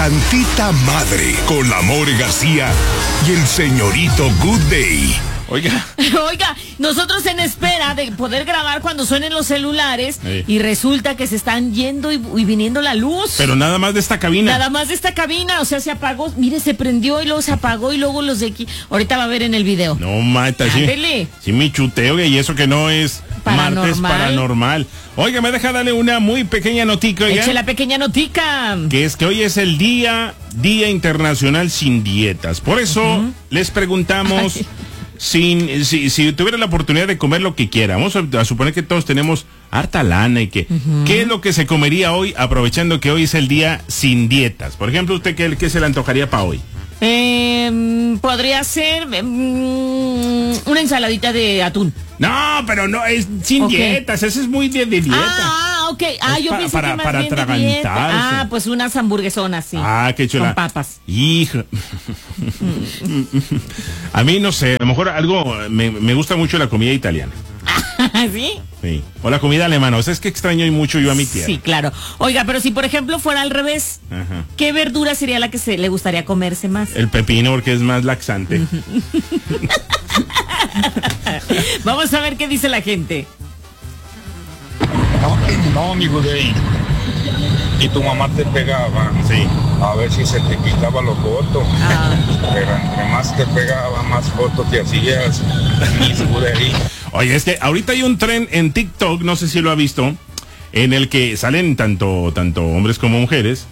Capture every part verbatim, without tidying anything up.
Santita Madre, con la More García y el señorito Good Day. Oiga. Oiga, nosotros en espera de poder grabar cuando suenen los celulares, sí. Y resulta que se están yendo y, y viniendo la luz. Pero nada más de esta cabina. Nada más de esta cabina, o sea, se apagó, mire, se prendió y luego se apagó y luego los de aquí. Ahorita va a ver en el video. No, mata, sí. Ándele. Sí, mi chuteo, y eso que no es Paranormal. martes paranormal. Oiga, me deja darle una muy pequeña notica, oiga. Eche la pequeña notica. Que es que hoy es el día, Día Internacional Sin Dietas. Por eso uh-huh. les preguntamos... Ay. Sin, si, si tuviera la oportunidad de comer lo que quiera, vamos a, a suponer que todos tenemos harta lana y que, uh-huh. ¿qué es lo que se comería hoy, aprovechando que hoy es el día sin dietas? Por ejemplo, ¿usted qué, qué se le antojaría para hoy? Eh, podría ser um, una ensaladita de atún. No, pero no, es sin okay. dietas, eso es muy de, de dieta. Ah, ok. Ah, es yo pa, pensé para, que más para bien de dieta. Ah, pues unas hamburguesonas, sí. Ah, qué chula. Con papas. Hijo. A mí no sé, a lo mejor algo, me, me gusta mucho la comida italiana. ¿Sí? Sí. O la comida alemana, o sea, es que extraño mucho yo a mi tierra. Sí, claro. Oiga, pero si por ejemplo fuera al revés, ajá. ¿Qué verdura sería la que se le gustaría comerse más? El pepino, porque es más laxante. Vamos a ver qué dice la gente. No, no, mi Gudey. Y tu mamá te pegaba. Sí. A ver si se te quitaba los fotos. Ah. Pero entre más te pegaba, más fotos te hacías. Mi Gudey. Oye, es que ahorita hay un tren en TikTok, no sé si lo ha visto, en el que salen tanto, tanto hombres como mujeres.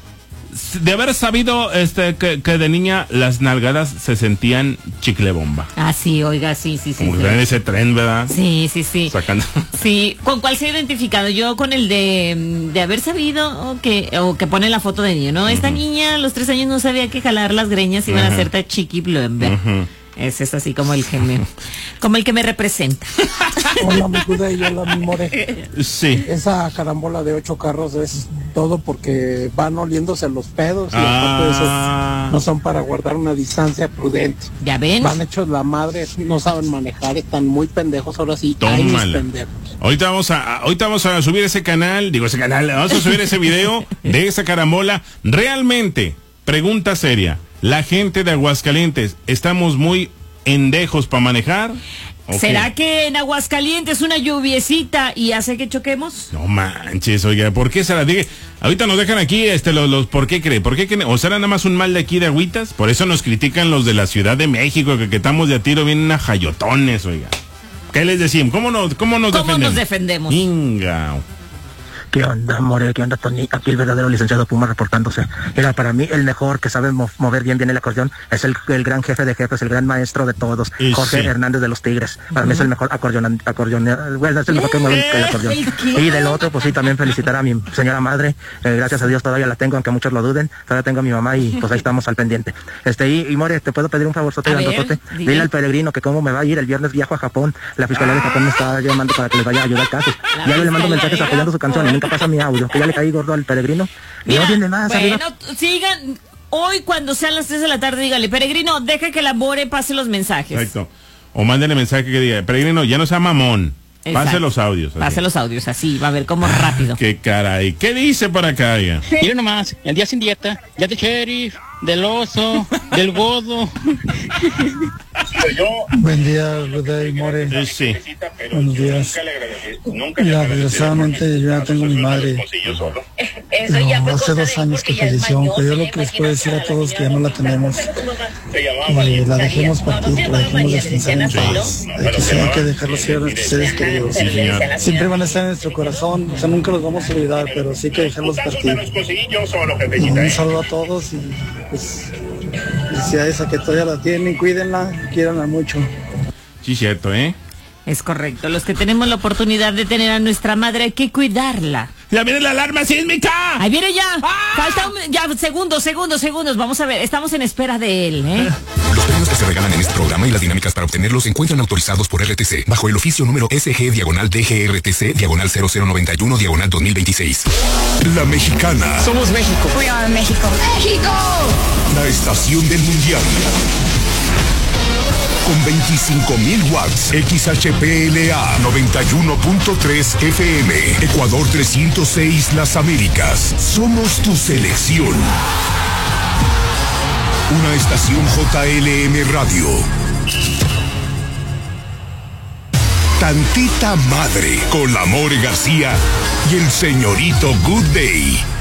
De haber sabido este que, que de niña las nalgadas se sentían chicle bomba. Ah, sí, oiga, sí, sí, sí. Como sí. que en ese tren, ¿verdad? Sí, sí, sí. Sacando. Sí, ¿con cuál se ha identificado? Yo con el de, de haber sabido o que, o que pone la foto de niño, ¿no? Uh-huh. Esta niña a los tres años no sabía que jalar las greñas iban uh-huh. a hacerte chiqui bomba. Uh-huh. Ese es así como el que me, como el que me representa. Hola, mi Gudey, hola, mi More. Sí. Esa carambola de ocho carros es todo porque van oliéndose los pedos y ah. aparte de eso no son para guardar una distancia prudente. ¿Ya ven? Van hechos la madre, no saben manejar, están muy pendejos, ahora sí. Tómala. Ahorita vamos a, ahorita vamos a subir ese canal, digo ese canal, vamos a subir ese video de esa carambola. Realmente, pregunta seria. La gente de Aguascalientes, ¿estamos muy endejos para manejar? Okay. ¿Será que en Aguascalientes una lluviecita y hace que choquemos? No manches, oiga, ¿por qué se la dije? Ahorita nos dejan aquí este los, los ¿por qué cree? ¿Por qué cree? ¿O será nada más un mal de aquí de agüitas? Por eso nos critican los de la Ciudad de México, que, que estamos de a tiro bien najayotones, oiga. ¿Qué les decimos? ¿Cómo nos, cómo nos ¿Cómo defendemos? nos defendemos? Inga. ¿Qué onda, More? ¿Qué onda, Tony? Aquí el verdadero licenciado Puma reportándose. Mira, para mí el mejor que sabe mo- mover bien bien el acordeón es el, el gran jefe de jefes, el gran maestro de todos, y Jorge sí. Hernández de los Tigres. Para uh-huh. mí es el mejor acordeón, acordeón, bueno, es el mejor que mueve el acordeón. Y del otro, pues sí, también felicitar a mi señora madre. Eh, gracias a Dios todavía la tengo, aunque muchos lo duden. Todavía tengo a mi mamá y pues ahí estamos al pendiente. Este, y, y More, ¿te puedo pedir un favorzote? Dile al peregrino que cómo me va a ir. El viernes viajo a Japón. La Fiscalía ah. de Japón me está llamando para que les vaya a ayudar casos. Ya yo le mando mensajes apoyando su canción y nunca pasa mi audio. Ya le caí gordo al peregrino. Y Mira, no viene más. bueno, arriba. sigan. Hoy cuando sean las tres de la tarde, dígale, peregrino, deja que la More pase los mensajes. Exacto. O mándele mensaje que diga, peregrino, ya no sea mamón. Exacto. Pase los audios. Así. Pase los audios, así, va a ver cómo rápido. Qué caray. ¿Qué dice por acá, ya? Mira nomás, el día sin dieta, ya de sheriff, del oso, del godo. Buen día, Gudey, More. Sí. Buenos días. Mira, desgraciadamente yo ya tengo mi madre. No, hace dos años que falleció, pero yo lo que les puedo decir a todos que ya no la tenemos. Eh, la dejemos partir, la dejemos descansar en paz. Hay que, sí, hay que dejarlos ser a nuestros seres queridos. Sí, siempre van a estar en nuestro corazón, o sea, nunca los vamos a olvidar, pero sí hay que dejarlos partir. Un saludo a todos y pues felicidades a que todavía la tienen, cuídenla, quieranla mucho. Sí, cierto, ¿eh? Es correcto, los que tenemos la oportunidad de tener a nuestra madre hay que cuidarla. ¡Ya viene la alarma sísmica! ¡Ahí viene ya! ¡Ah! Falta un, ya, segundos, segundos, segundos, vamos a ver, estamos en espera de él, ¿eh? Los premios que se regalan en este programa y las dinámicas para obtenerlos se encuentran autorizados por R T C, bajo el oficio número S G diagonal D G R T C diagonal cero cero noventa y uno diagonal dos mil veintiséis. La Mexicana. Somos México. We are México. ¡México! La estación del mundial. Con veinticinco mil watts, X H P L A noventa y uno punto tres F M, Ecuador trescientos seis Las Américas. Somos tu selección. Una estación J L M Radio. Tantita Madre con la More García y el señorito Good Day.